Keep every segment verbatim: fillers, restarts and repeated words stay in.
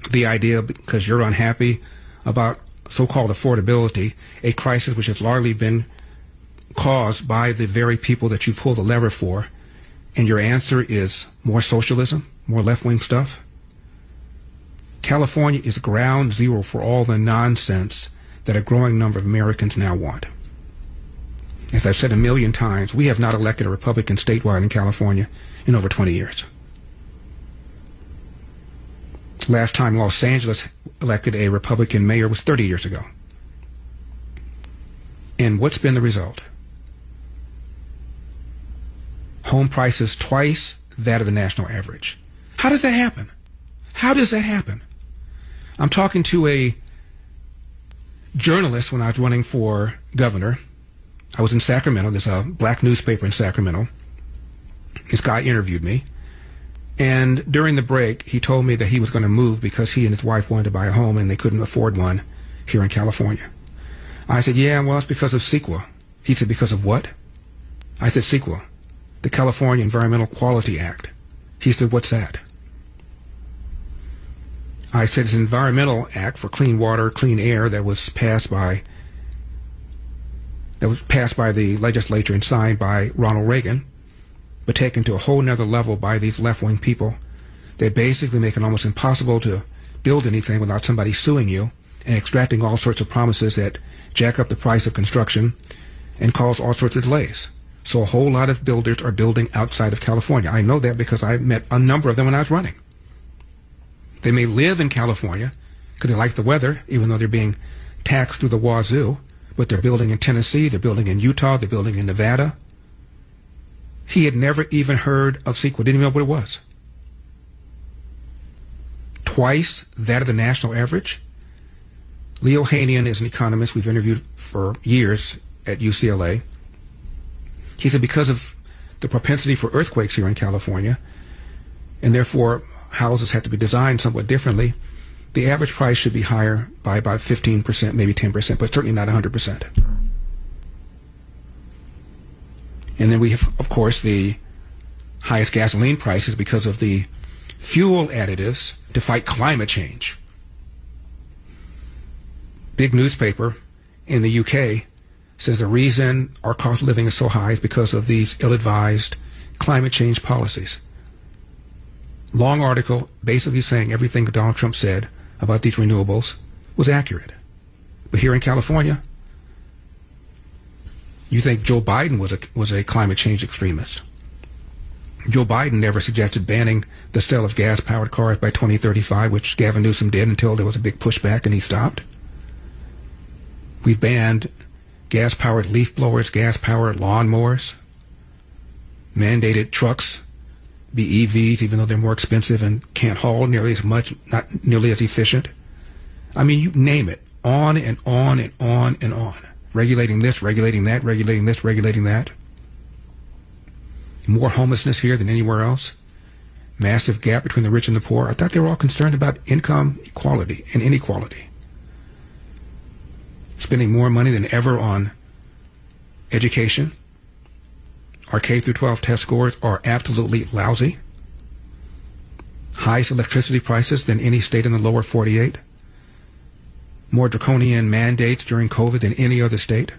the idea, because you're unhappy about so-called affordability, a crisis which has largely been caused by the very people that you pull the lever for, and your answer is more socialism, more left-wing stuff. California is ground zero for all the nonsense that a growing number of Americans now want. As I've said a million times, we have not elected a Republican statewide in California in over twenty years. Last time Los Angeles elected a Republican mayor was thirty years ago. And what's been the result? Home prices twice that of the national average. How does that happen? How does that happen? I'm talking to a journalist when I was running for governor. I was in Sacramento. There's a black newspaper in Sacramento. This guy interviewed me. And during the break, he told me that he was going to move because he and his wife wanted to buy a home and they couldn't afford one here in California. I said, yeah, well, it's because of CEQA. He said, because of what? I said, CEQA, the California Environmental Quality Act. He said, what's that? I said, it's an environmental act for clean water, clean air that was passed by that was passed by the legislature and signed by Ronald Reagan, but taken to a whole nother level by these left-wing people that basically make it almost impossible to build anything without somebody suing you and extracting all sorts of promises that jack up the price of construction and cause all sorts of delays. So a whole lot of builders are building outside of California. I know that because I met a number of them when I was running. They may live in California because they like the weather, even though they're being taxed through the wazoo, but they're building in Tennessee, they're building in Utah, they're building in Nevada. He had never even heard of CEQA, didn't even know what it was. Twice that of the national average. Leo Hanian is an economist we've interviewed for years at U C L A. He said because of the propensity for earthquakes here in California, and therefore houses have to be designed somewhat differently, the average price should be higher by about fifteen percent, maybe ten percent, but certainly not one hundred percent. And then we have, of course, the highest gasoline prices because of the fuel additives to fight climate change. Big newspaper in the U K says the reason our cost of living is so high is because of these ill-advised climate change policies. Long article basically saying everything that Donald Trump said about these renewables was accurate. But here in California, you think Joe Biden was a, was a climate change extremist. Joe Biden never suggested banning the sale of gas-powered cars by twenty thirty-five, which Gavin Newsom did until there was a big pushback and he stopped. We've banned gas-powered leaf blowers, gas-powered lawnmowers, mandated trucks be E Vs, even though they're more expensive and can't haul nearly as much, not nearly as efficient. I mean, you name it, on and on and on and on. Regulating this, regulating that, regulating this, regulating that. More homelessness here than anywhere else. Massive gap between the rich and the poor. I thought they were all concerned about income equality and inequality. Spending more money than ever on education. Our K through twelve test scores are absolutely lousy. Highest electricity prices than any state in the lower forty-eight. More draconian mandates during COVID than any other state.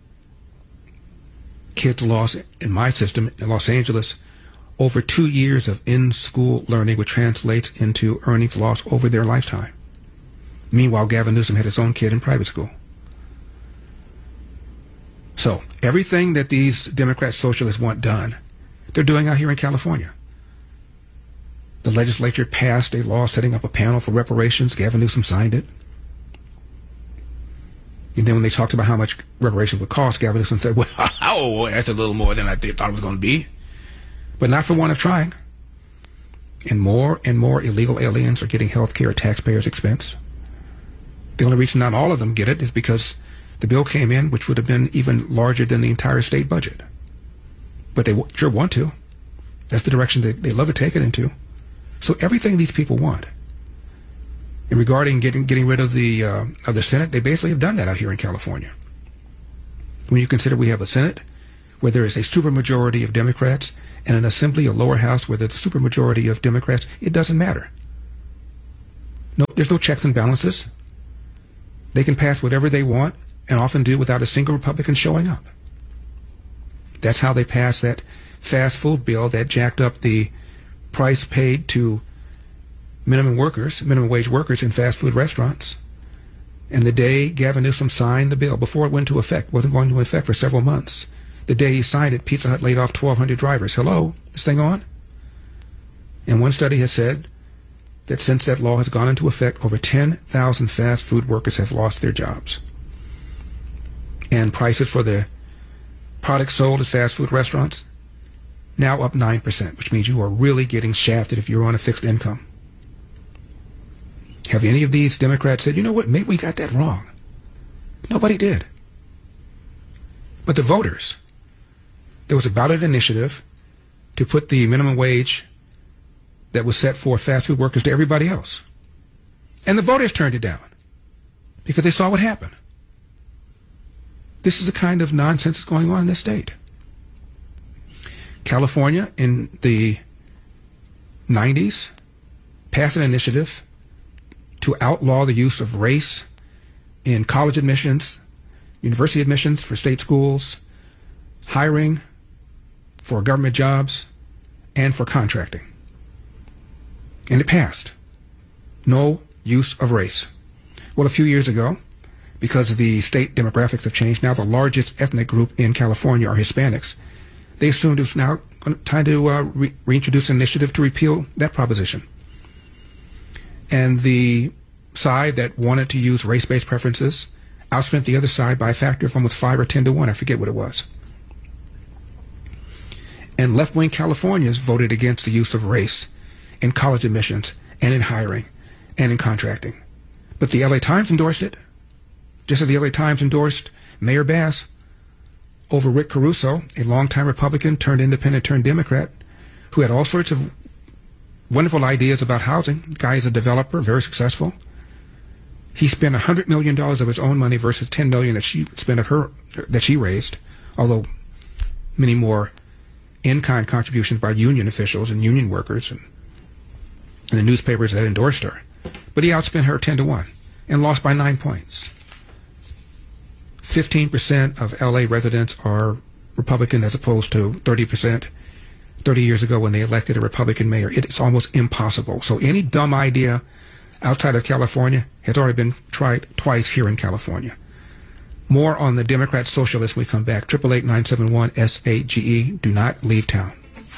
Kids lost, in my system, in Los Angeles, over two years of in-school learning, which translates into earnings lost over their lifetime. Meanwhile, Gavin Newsom had his own kid in private school. So everything that these Democrat socialists want done, they're doing out here in California. The legislature passed a law setting up a panel for reparations. Gavin Newsom signed it. And then when they talked about how much reparations would cost, Gavin Newsom said, well, oh, that's a little more than I thought it was going to be. But not for want of trying. And more and more illegal aliens are getting health care at taxpayers' expense. The only reason not all of them get it is because the bill came in, which would have been even larger than the entire state budget. But they w- sure want to. That's the direction they, they love to take it into. So everything these people want. And regarding getting getting rid of the uh, of the Senate, they basically have done that out here in California. When you consider we have a Senate where there is a supermajority of Democrats and an Assembly, a lower house where there's a supermajority of Democrats, it doesn't matter. No, there's no checks and balances. They can pass whatever they want and often do without a single Republican showing up. That's how they passed that fast food bill that jacked up the price paid to minimum workers, minimum wage workers in fast food restaurants. And the day Gavin Newsom signed the bill, before it went into effect, wasn't going into effect for several months, the day he signed it, Pizza Hut laid off twelve hundred drivers. Hello, this thing on? And one study has said that since that law has gone into effect, over ten thousand fast food workers have lost their jobs. And prices for the products sold at fast food restaurants now up nine percent, which means you are really getting shafted if you're on a fixed income. Have any of these Democrats said, you know what, maybe we got that wrong? Nobody did. But the voters, there was a ballot initiative to put the minimum wage that was set for fast food workers to everybody else. And the voters turned it down because they saw what happened. This is the kind of nonsense that's going on in this state. California in the nineties passed an initiative to outlaw the use of race in college admissions, university admissions for state schools, hiring for government jobs, and for contracting. And it passed. No use of race. Well, a few years ago, because the state demographics have changed, now the largest ethnic group in California are Hispanics. They assumed it was now time to uh, re- reintroduce an initiative to repeal that proposition. And the side that wanted to use race-based preferences outspent the other side by a factor of almost five or ten to one. I forget what it was. And left-wing Californians voted against the use of race in college admissions and in hiring and in contracting. But the L A Times endorsed it, just as the L A Times endorsed Mayor Bass over Rick Caruso, a longtime Republican turned independent turned Democrat, who had all sorts of wonderful ideas about housing. The guy is a developer, very successful. He spent one hundred million dollars of his own money versus ten million dollars that she spent of her, that she raised, although many more in-kind contributions by union officials and union workers and, and the newspapers that endorsed her. But he outspent her ten to one and lost by nine points. fifteen percent of L A residents are Republican as opposed to thirty percent thirty years ago when they elected a Republican mayor. It is almost impossible. So any dumb idea outside of California has already been tried twice here in California. More on the Democrat socialists when we come back. eight eight eight, nine seven one, S A G E. Do not leave town.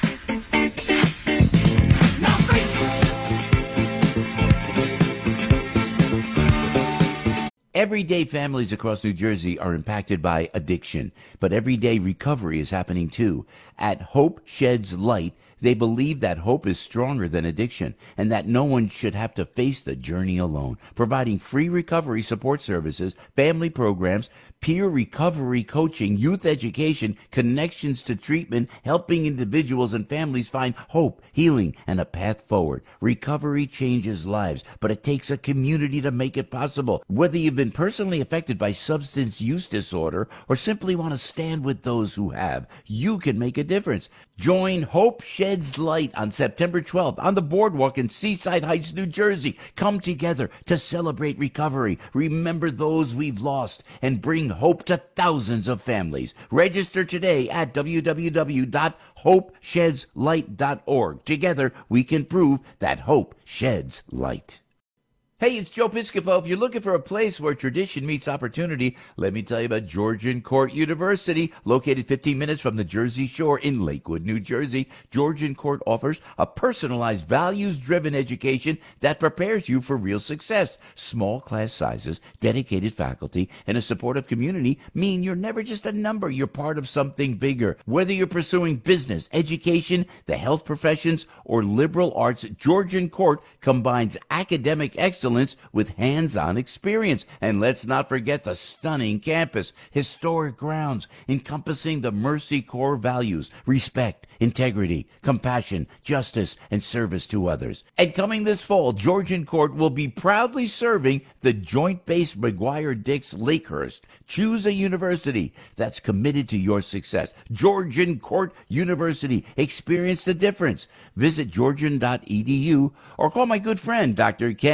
Everyday families across New Jersey are impacted by addiction, but everyday recovery is happening too. At Hope Sheds Light, they believe that hope is stronger than addiction and that no one should have to face the journey alone, providing free recovery support services, family programs, peer recovery coaching, youth education, connections to treatment, helping individuals and families find hope, healing, and a path forward. Recovery changes lives, but it takes a community to make it possible. Whether you've been personally affected by substance use disorder or simply want to stand with those who have, you can make a difference. Join Hope Sheds Light on September twelfth on the boardwalk in Seaside Heights, New Jersey. Come together to celebrate recovery, remember those we've lost, and bring hope to thousands of families. Register today at w w w dot hope sheds light dot org. Together, we can prove that hope sheds light. Hey, it's Joe Piscopo. If you're looking for a place where tradition meets opportunity, let me tell you about Georgian Court University, located fifteen minutes from the Jersey Shore in Lakewood, New Jersey. Georgian Court offers a personalized, values-driven education that prepares you for real success. Small class sizes, dedicated faculty, and a supportive community mean you're never just a number. You're part of something bigger. Whether you're pursuing business, education, the health professions, or liberal arts, Georgian Court combines academic excellence with hands-on experience. And let's not forget the stunning campus, historic grounds encompassing the Mercy core values: respect, integrity, compassion, justice, and service to others. And coming this fall, Georgian Court will be proudly serving the Joint Base McGuire-Dix Lakehurst. Choose a university that's committed to your success. Georgian Court University. Experience the difference. Visit georgian dot e d u or call my good friend, Doctor Ken Caramel,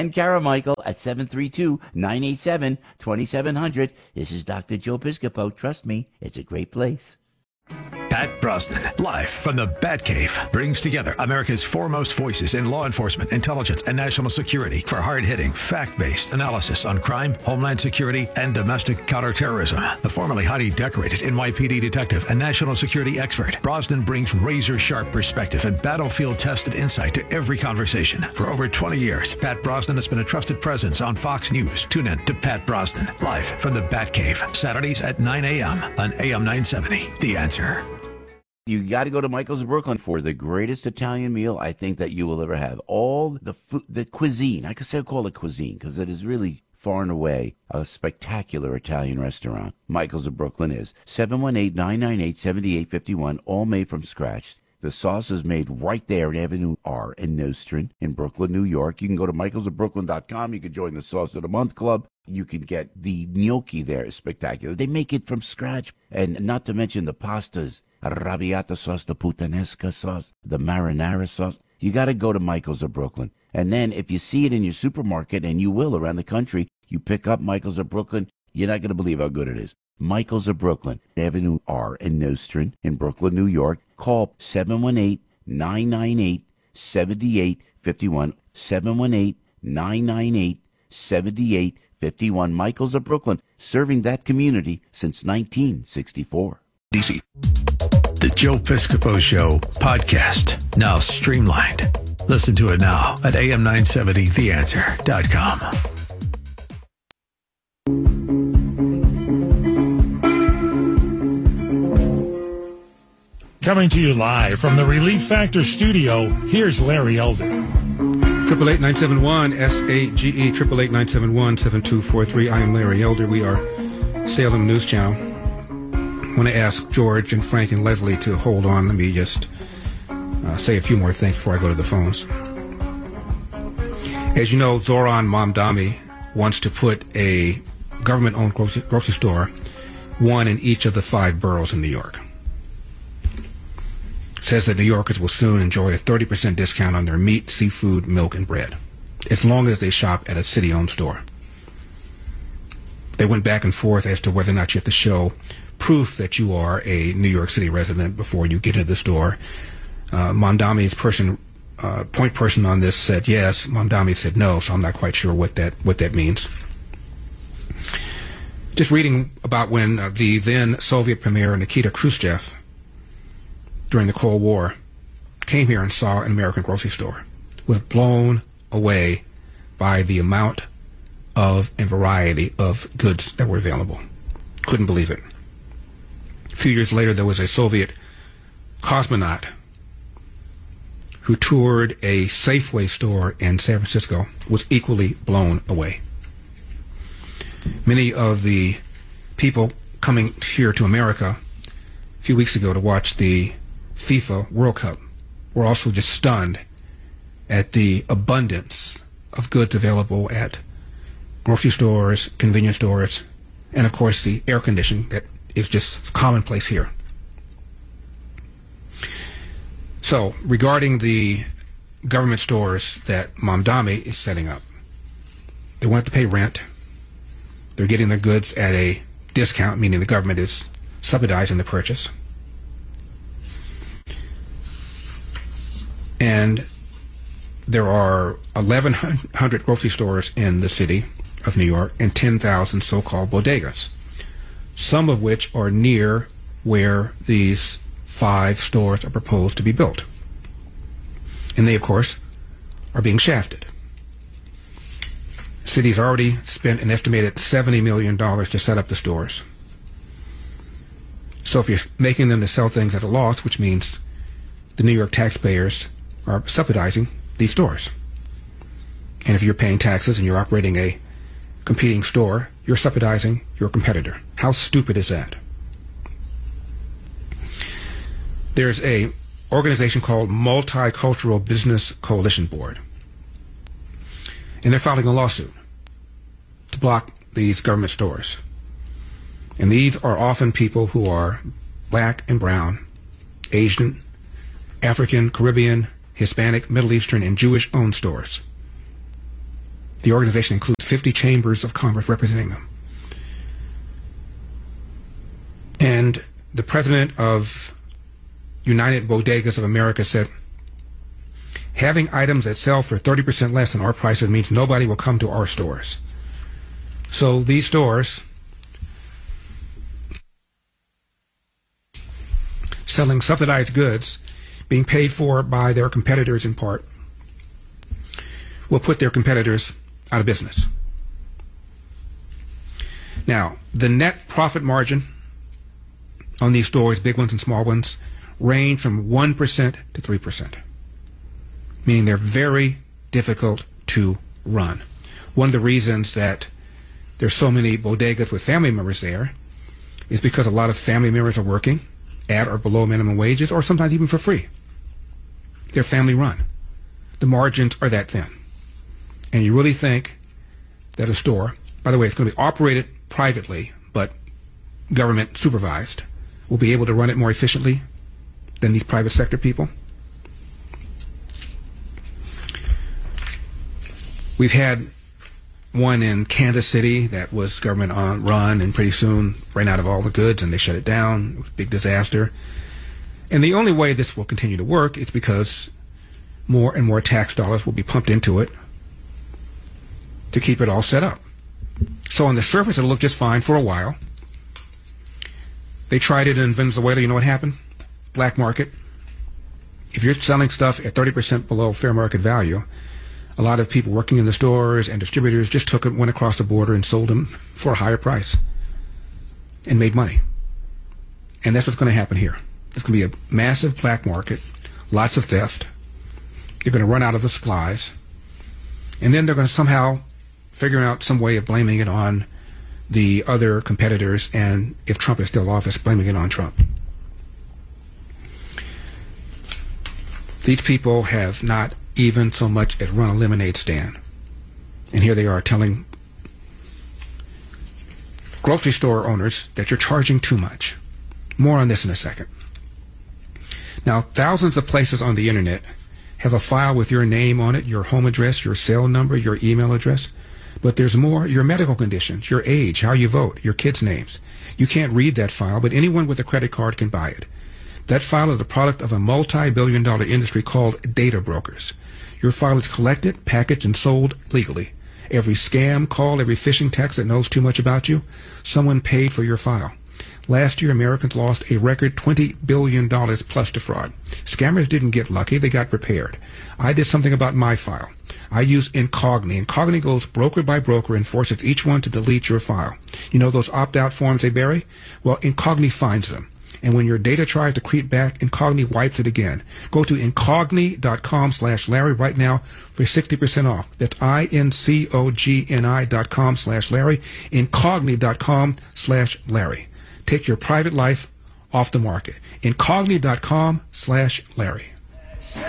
Michael at seven three two, nine eight seven, two seven zero zero. This is Doctor Joe Piscopo. Trust me, it's a great place. Pat Brosnan, live from the Batcave, brings together America's foremost voices in law enforcement, intelligence, and national security for hard-hitting, fact-based analysis on crime, homeland security, and domestic counterterrorism. The formerly highly decorated N Y P D detective and national security expert, Brosnan brings razor-sharp perspective and battlefield-tested insight to every conversation. For over twenty years, Pat Brosnan has been a trusted presence on Fox News. Tune in to Pat Brosnan, live from the Batcave, Saturdays at nine a.m. on A M nine seventy. The Answer. You got to go to Michael's of Brooklyn for the greatest Italian meal I think that you will ever have. All the food, the cuisine, I could say call it cuisine because it is really far and away a spectacular Italian restaurant. Michael's of Brooklyn is seven one eight, nine nine eight, seven eight five one, all made from scratch. The sauce is made right there in Avenue R in Nostrand in Brooklyn, New York. You can go to michaels of brooklyn dot com. You can join the Sauce of the Month Club. You can get the gnocchi there. It's spectacular. They make it from scratch. And not to mention the pastas. Arrabbiata sauce, the puttanesca sauce, the marinara sauce. You got to go to Michael's of Brooklyn. And then if you see it in your supermarket, and you will around the country, you pick up Michael's of Brooklyn, you're not going to believe how good it is. Michael's of Brooklyn, Avenue R in Nostrand in Brooklyn, New York. Call seven one eight, nine nine eight, seven eight five one, seven one eight, nine nine eight, seven eight five one. Michael's of Brooklyn, serving that community since nineteen sixty-four. D C. The Joe Piscopo Show podcast, now streamlined. Listen to it now at A M nine seventy the answer dot com. Coming to you live from the Relief Factor studio, here's Larry Elder. Triple eight nine seven one S A G E triple eight nine seven one seven two four three. I am Larry Elder. We are Salem News Channel. I want to ask George and Frank and Leslie to hold on. Let me just uh, say a few more things before I go to the phones. As you know, Zoran Mamdani wants to put a government-owned grocery, grocery store, one in each of the five boroughs in New York. Says that New Yorkers will soon enjoy a thirty percent discount on their meat, seafood, milk, and bread, as long as they shop at a city-owned store. They went back and forth as to whether or not you have to show proof that you are a New York City resident before you get into the store. Uh, Mamdani's person, uh, point person on this said yes. Mamdani said no, so I'm not quite sure what that what that means. Just reading about when uh, the then Soviet Premier Nikita Khrushchev, during the Cold War, came here and saw an American grocery store, was blown away by the amount of and variety of goods that were available. Couldn't believe it. A few years later, there was a Soviet cosmonaut who toured a Safeway store in San Francisco, was equally blown away. Many of the people coming here to America a few weeks ago to watch the FIFA World Cup were also just stunned at the abundance of goods available at grocery stores, convenience stores, and of course the air conditioning that is just commonplace here. So, regarding the government stores that Mamdani is setting up, they won't have to pay rent. They're getting their goods at a discount, meaning the government is subsidizing the purchase. And there are eleven hundred grocery stores in the city of New York and ten thousand so-called bodegas, some of which are near where these five stores are proposed to be built. And they, of course, are being shafted. The city's already spent an estimated seventy million dollars to set up the stores. So if you're making them to sell things at a loss, which means the New York taxpayers are subsidizing these stores. And if you're paying taxes and you're operating a competing store, you're subsidizing your competitor. How stupid is that? There's a organization called Multicultural Business Coalition Board, and they're filing a lawsuit to block these government stores. And these are often people who are black and brown, Asian, African, Caribbean, Hispanic, Middle Eastern, and Jewish-owned stores. The organization includes fifty chambers of commerce representing them. And the president of United Bodegas of America said, having items that sell for thirty percent less than our prices means nobody will come to our stores. So these stores selling subsidized goods being paid for by their competitors in part will put their competitors out of business. Now, the net profit margin on these stores, big ones and small ones, range from one percent to three percent, meaning they're very difficult to run. One of the reasons that there's so many bodegas with family members there is because a lot of family members are working at or below minimum wages, or sometimes even for free. They're family run. The margins are that thin. And you really think that a store, by the way, it's going to be operated privately, but government supervised, will be able to run it more efficiently than these private sector people? We've had one in Kansas City that was government on, run, and pretty soon ran out of all the goods and they shut it down. It was a big disaster. And the only way this will continue to work is because more and more tax dollars will be pumped into it to keep it all set up. So on the surface, it'll look just fine for a while. They tried it in Venezuela. You know what happened? Black market. If you're selling stuff at thirty percent below fair market value, a lot of people working in the stores and distributors just took it, went across the border and sold them for a higher price and made money. And that's what's going to happen here. There's going to be a massive black market, lots of theft. They're going to run out of the supplies. And then they're going to somehow figure out some way of blaming it on the other competitors, and if Trump is still in office, blaming it on Trump. These people have not even so much as run a lemonade stand. And here they are telling grocery store owners that you're charging too much. More on this in a second. Now, thousands of places on the internet have a file with your name on it, your home address, your cell number, your email address. But there's more, your medical conditions, your age, how you vote, your kids' names. You can't read that file, but anyone with a credit card can buy it. That file is the product of a multi-billion dollar industry called data brokers. Your file is collected, packaged, and sold legally. Every scam, call, every phishing text that knows too much about you, someone paid for your file. Last year, Americans lost a record twenty billion dollars plus to fraud. Scammers didn't get lucky, they got prepared. I did something about my file. I use Incogni. Incogni goes broker by broker and forces each one to delete your file. You know those opt-out forms they bury? Well, Incogni finds them. And when your data tries to creep back, Incogni wipes it again. Go to incogni.com slash Larry right now for sixty percent off. That's I-N-C-O-G-N-I dot com slash Larry. Incogni.com slash Larry. Take your private life off the market. Incogni.com slash Larry.